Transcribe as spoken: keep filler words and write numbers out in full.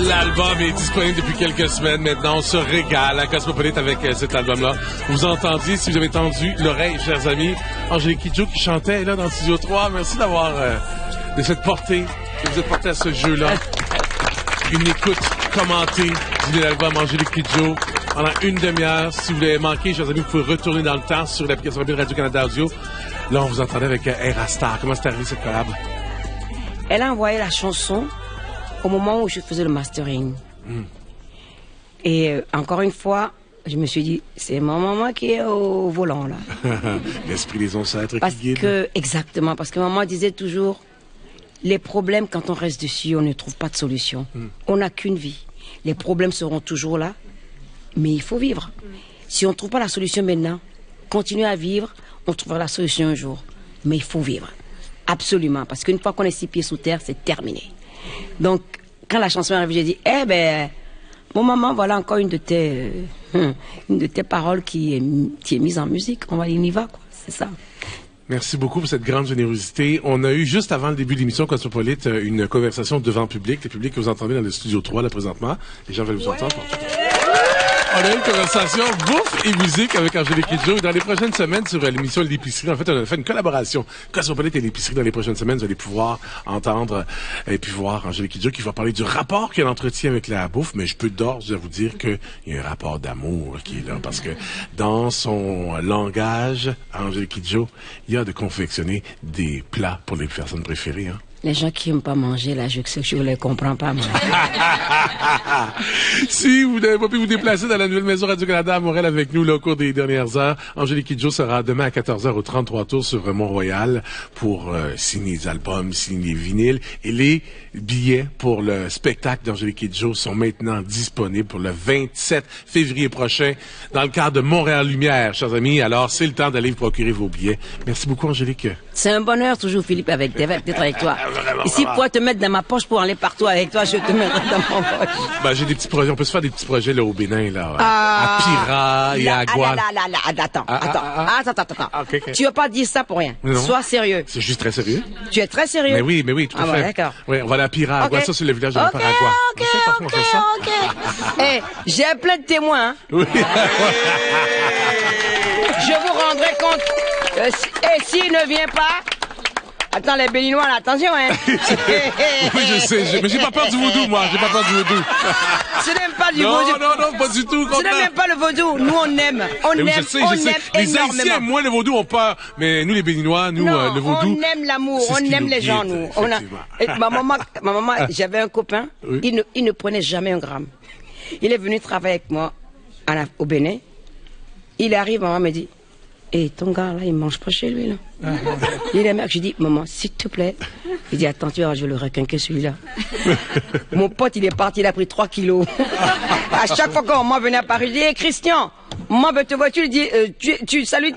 L'album est disponible depuis quelques semaines maintenant. On se régale à Cosmopolite avec euh, cet album-là. Vous entendiez, si vous avez tendu l'oreille, chers amis, Angélique Kidjo qui chantait là dans le Studio trois. Merci d'avoir euh, de cette portée, de vous êtes porté à ce jeu-là. Une écoute commentée de l'album Angélique Kidjo pendant une demi-heure. Si vous l'avez manqué, chers amis, vous pouvez retourner dans le temps sur l'application mobile Radio-Canada Audio. Là, on vous entendait avec euh, Erastar. Comment c'est arrivé cette collab? Elle a envoyé la chanson au moment où je faisais le mastering. Mm. Et euh, encore une fois, je me suis dit, c'est ma maman qui est au volant, là. L'esprit des ancêtres parce qui guide. Que, exactement, parce que maman disait toujours, les problèmes, quand on reste dessus, on ne trouve pas de solution. Mm. On n'a qu'une vie. Les problèmes seront toujours là, mais il faut vivre. Mm. Si on ne trouve pas la solution maintenant, continuer à vivre, on trouvera la solution un jour. Mais il faut vivre. Absolument, parce qu'une fois qu'on est six pieds sous terre, c'est terminé. Donc, quand la chanson est arrivée, j'ai dit, eh ben, mon maman, voilà encore une de tes, euh, une de tes paroles qui est, qui est mise en musique. On va, on y va, quoi. C'est ça. Merci beaucoup pour cette grande générosité. On a eu, juste avant le début de l'émission Cosmopolite, une conversation devant le public. Le public que vous entendez dans le Studio trois, là, présentement. Les gens veulent vous entendre. On a eu une conversation bouffe et musique avec Angélique Kidjo. Dans les prochaines semaines, sur l'émission L'épicerie, en fait, on a fait une collaboration Cosmopolite et l'épicerie. Dans les prochaines semaines, vous allez pouvoir entendre et puis voir Angélique Kidjo qui va parler du rapport qu'elle entretient avec la bouffe. Mais je peux d'ores vous dire qu'il y a un rapport d'amour qui est là. Parce que dans son langage, Angélique Kidjo, il y a de confectionner des plats pour les personnes préférées. Hein. Les gens qui n'aiment pas manger, là, je sais que je ne les comprends pas, moi. Si vous n'avez pas pu vous déplacer dans la nouvelle maison Radio-Canada à Montréal avec nous, là, au cours des dernières heures, Angélique Kidjo sera demain à quatorze heures au trente-trois Tours sur Mont-Royal pour euh, signer des albums, signer des vinyles. Et les billets pour le spectacle d'Angélique Kidjo sont maintenant disponibles pour le vingt-sept février prochain dans le cadre de Montréal Lumière, chers amis. Alors, c'est le temps d'aller vous procurer vos billets. Merci beaucoup, Angélique. C'est un bonheur, toujours, Philippe, avec d'être avec toi. Et si pour te mettre dans ma poche pour aller partout avec toi, je te mettrai dans mon poche. Ben, j'ai des petits projets. On peut se faire des petits projets, là, au Bénin, là. Ah, à Pira et à Guad. Ah, là, là, là, là, attends, ah, attends, ah, ah. attends, attends, attends. Ah, okay, okay. Tu vas pas dire ça pour rien. Non. Sois sérieux. C'est juste très sérieux. Tu es très sérieux? Mais oui, mais oui, tout à ah, fait. Ouais, d'accord. Oui, on va aller à Pira, à Guad. Okay. Ça, c'est le village de okay, Nicaragua. Ok, ok, ok, ok. Eh, j'ai plein de témoins, hein. Oui. Je vous rendrai compte. Euh, si, et s'il ne vient pas, attends, les Béninois, là, attention, hein. Oui, je sais, je, mais j'ai pas peur du vaudou, moi, j'ai pas peur du vaudou. Ce n'est pas du non, vaudou. Non, non, non, pas du tout. Ce n'est même pas le vaudou. Nous, on aime. On oui, aime, je sais, on je sais. aime Les énormément. Haïtiens, moi, le vaudou, ont peur. Mais nous, les Béninois, nous, non, euh, le vaudou. on aime l'amour, on aime les gens, nous. On a... Et ma maman, ma maman, j'avais un copain, oui. il, ne, il ne prenait jamais un gramme. Il est venu travailler avec moi à la, au Bénin. Il arrive, maman me dit, et hey, ton gars là, il mange pas chez lui là. Ah. Il est mec, je dis, maman, s'il te plaît. Il dit, attends, tu vois, je vais le requinquer celui-là. Mon pote, il est parti, il a pris trois kilos. À chaque fois qu'on venait à Paris, je dis, hey, Christian, maman veut te voir, tu lui dis, euh, tu, tu salues